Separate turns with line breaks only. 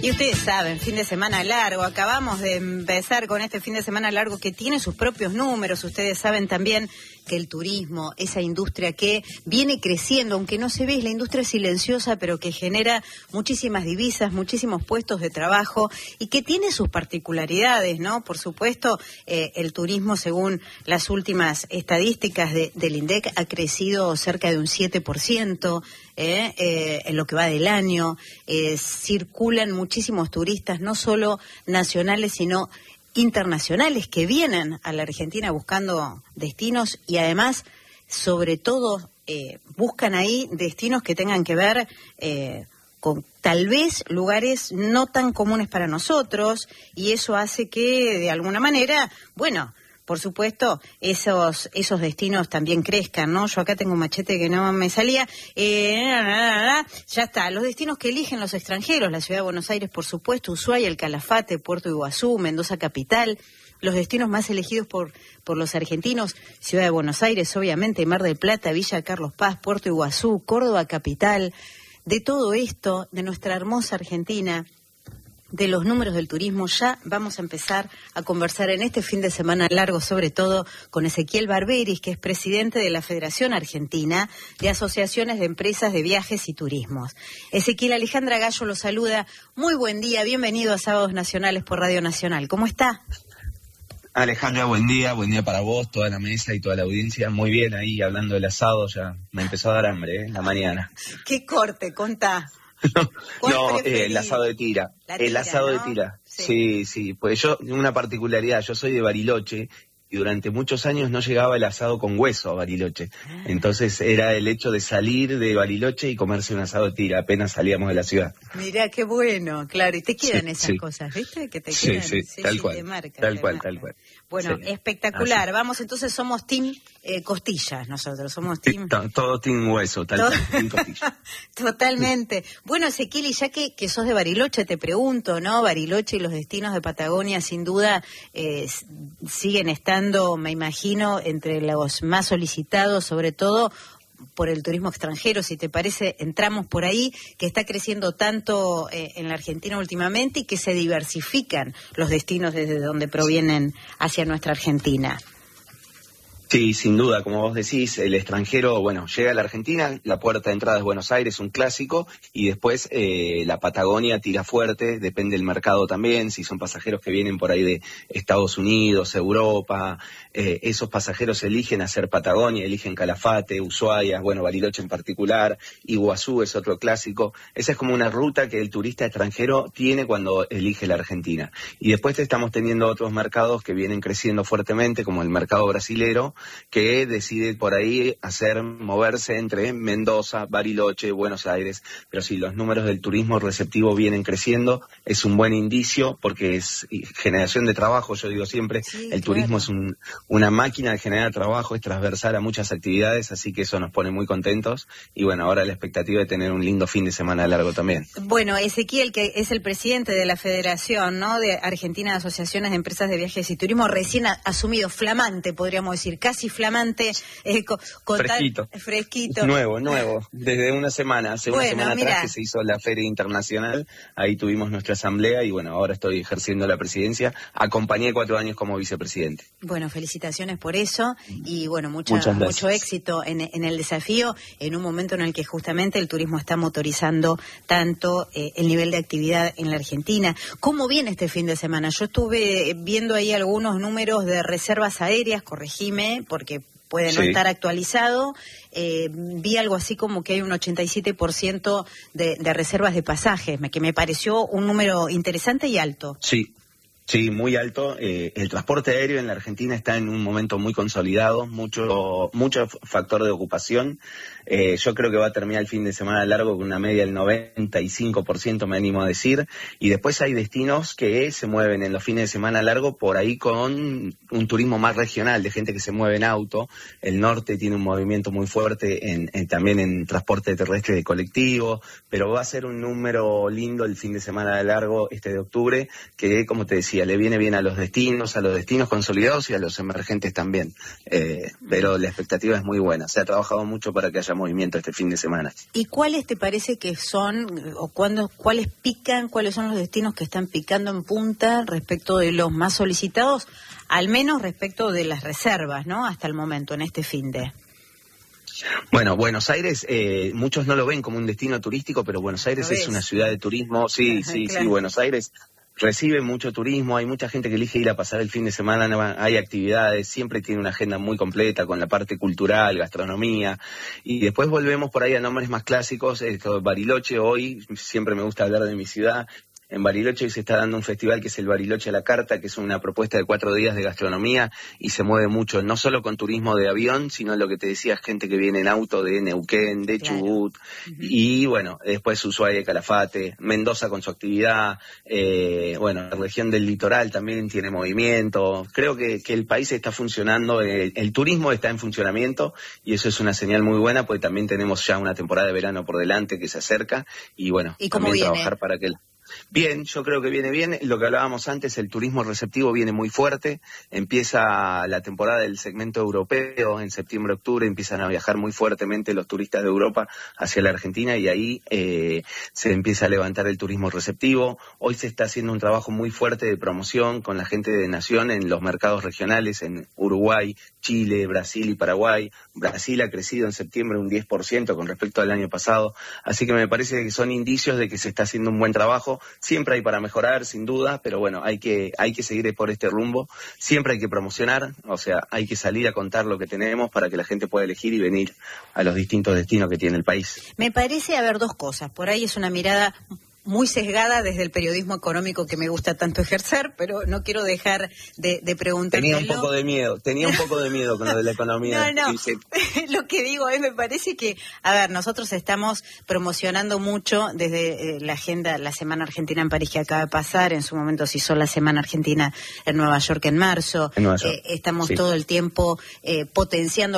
Y ustedes saben, fin de semana largo, acabamos de empezar con este fin de semana largo que tiene sus propios números. Ustedes saben también que el turismo, esa industria que viene creciendo, aunque no se ve, es la industria silenciosa, pero que genera muchísimas divisas, muchísimos puestos de trabajo y que tiene sus particularidades, ¿no? Por supuesto, el turismo, según las últimas estadísticas del INDEC, ha crecido cerca de un 7%. En lo que va del año, circulan muchísimos turistas, no solo nacionales, sino internacionales, que vienen a la Argentina buscando destinos y además, sobre todo, buscan ahí destinos que tengan que ver con tal vez lugares no tan comunes para nosotros, y eso hace que, de alguna manera, bueno, por supuesto, esos destinos también crezcan, ¿no? Yo acá tengo un machete que no me salía. Ya está, los destinos que eligen los extranjeros, la Ciudad de Buenos Aires, por supuesto, Ushuaia, el Calafate, Puerto Iguazú, Mendoza Capital. Los destinos más elegidos por los argentinos, Ciudad de Buenos Aires, obviamente, Mar del Plata, Villa Carlos Paz, Puerto Iguazú, Córdoba Capital. De todo esto, de nuestra hermosa Argentina, de los números del turismo, ya vamos a empezar a conversar en este fin de semana largo, sobre todo con Ezequiel Barberis, que es presidente de la Federación Argentina de Asociaciones de Empresas de Viajes y Turismos. Ezequiel, Alejandra Gallo lo saluda. Muy buen día, bienvenido a Sábados Nacionales por Radio Nacional. ¿Cómo está?
Alejandra, buen día para vos, toda la mesa y toda la audiencia. Muy bien, ahí hablando del asado, ya me empezó a dar hambre, la mañana.
¿Qué corte? Contá.
No, el asado de tira. El asado de tira. Sí. Pues yo, una particularidad, yo soy de Bariloche y durante muchos años no llegaba el asado con hueso a Bariloche. Entonces era el hecho de salir de Bariloche y comerse un asado de tira apenas salíamos de la ciudad.
Mirá, qué bueno, claro, y te quedan esas cosas, ¿viste? Que te quedan,
tal cual,
te marca,
tal cual.
Bueno, espectacular. Así. Vamos, entonces somos team costillas nosotros, somos team...
Todo team hueso, tal cual, team costillas.
Totalmente. Bueno, Ezequiel, y ya que sos de Bariloche, te pregunto, ¿no? Bariloche y los destinos de Patagonia, sin duda, siguen estando, me imagino, entre los más solicitados, sobre todo por el turismo extranjero. Si te parece, entramos por ahí, que está creciendo tanto en la Argentina últimamente y que se diversifican los destinos desde donde provienen hacia nuestra Argentina.
Sí, sin duda, como vos decís, el extranjero, bueno, llega a la Argentina, la puerta de entrada es Buenos Aires, un clásico, y después la Patagonia tira fuerte, depende del mercado también, si son pasajeros que vienen por ahí de Estados Unidos, Europa, esos pasajeros eligen hacer Patagonia, eligen Calafate, Ushuaia, bueno, Bariloche en particular, Iguazú es otro clásico. Esa es como una ruta que el turista extranjero tiene cuando elige la Argentina. Y después estamos teniendo otros mercados que vienen creciendo fuertemente, como el mercado brasilero, que decide por ahí moverse entre Mendoza, Bariloche, Buenos Aires. Pero si los números del turismo receptivo vienen creciendo, es un buen indicio porque es generación de trabajo. Yo digo siempre, el turismo es una máquina de generar trabajo, es transversal a muchas actividades, así que eso nos pone muy contentos. Y bueno, ahora la expectativa de tener un lindo fin de semana largo también.
Bueno, Ezequiel, que es el presidente de la Federación, ¿no?, de Argentina de Asociaciones de Empresas de Viajes y Turismo, recién asumido, flamante, podríamos decir, casi flamante, fresquito.
Nuevo, desde una semana, hace una semana atrás que se hizo la Feria Internacional, ahí tuvimos nuestra asamblea y bueno, ahora estoy ejerciendo la presidencia, acompañé 4 años como vicepresidente.
Bueno, felicitaciones por eso y bueno, mucho éxito en el desafío, en un momento en el que justamente el turismo está motorizando tanto el nivel de actividad en la Argentina. ¿Cómo viene este fin de semana? Yo estuve viendo ahí algunos números de reservas aéreas, corregime, porque puede no estar actualizado. Vi algo así como que hay un 87% de reservas de pasajes, que me pareció un número interesante y alto.
Sí, muy alto. El transporte aéreo en la Argentina está en un momento muy consolidado, mucho factor de ocupación. Yo creo que va a terminar el fin de semana largo con una media del 95%, me animo a decir. Y después hay destinos que se mueven en los fines de semana largo por ahí con un turismo más regional, de gente que se mueve en auto. El norte tiene un movimiento muy fuerte también en transporte terrestre de colectivo, pero va a ser un número lindo el fin de semana largo de octubre, que como te decía, decía, le viene bien a los destinos consolidados y a los emergentes también. Pero la expectativa es muy buena. Se ha trabajado mucho para que haya movimiento este fin de semana.
¿Y cuáles te parece que son, o cuáles pican, cuáles son los destinos que están picando en punta respecto de los más solicitados, al menos respecto de las reservas, ¿no? Hasta el momento, en este fin de...
Bueno, Buenos Aires, muchos no lo ven como un destino turístico, pero Buenos Aires es una ciudad de turismo. Sí, claro. Sí, Buenos Aires recibe mucho turismo, hay mucha gente que elige ir a pasar el fin de semana, hay actividades, siempre tiene una agenda muy completa con la parte cultural, gastronomía, y después volvemos por ahí a nombres más clásicos. Bariloche, hoy siempre me gusta hablar de mi ciudad. En Bariloche se está dando un festival que es el Bariloche a la Carta, que es una propuesta de 4 días de gastronomía y se mueve mucho, no solo con turismo de avión, sino lo que te decía, gente que viene en auto de Neuquén, de Chubut, y bueno, después Ushuaia, Calafate, Mendoza con su actividad, la región del litoral también tiene movimiento. Creo que el país está funcionando, el turismo está en funcionamiento y eso es una señal muy buena, porque también tenemos ya una temporada de verano por delante que se acerca y bueno,
¿y cómo
también
viene?
Trabajar para que... Bien, yo creo que viene bien. Lo que hablábamos antes, el turismo receptivo viene muy fuerte. Empieza la temporada del segmento europeo, en septiembre, octubre, empiezan a viajar muy fuertemente los turistas de Europa hacia la Argentina y ahí se empieza a levantar el turismo receptivo. Hoy se está haciendo un trabajo muy fuerte de promoción con la gente de Nación en los mercados regionales, en Uruguay, Chile, Brasil y Paraguay. Brasil ha crecido en septiembre un 10% con respecto al año pasado. Así que me parece que son indicios de que se está haciendo un buen trabajo. Siempre hay para mejorar, sin duda, pero bueno, hay que seguir por este rumbo. Siempre hay que promocionar, o sea, hay que salir a contar lo que tenemos para que la gente pueda elegir y venir a los distintos destinos que tiene el país.
Me parece haber dos cosas. Por ahí es una mirada muy sesgada desde el periodismo económico que me gusta tanto ejercer, pero no quiero dejar de preguntarle.
Tenía un poco de miedo con lo de la economía.
No. Lo que digo es, me parece que, a ver, nosotros estamos promocionando mucho desde la agenda, la Semana Argentina en París que acaba de pasar, en su momento se hizo la Semana Argentina en Nueva York en marzo. Estamos todo el tiempo potenciando